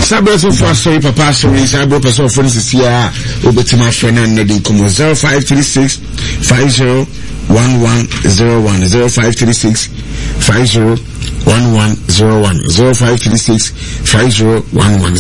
Sabres of sorry, Papa, sorry, Sabro, person for instance, here, Obetima Fernand, Nadine, 0536 501101, 0536 501101, 0536 5011.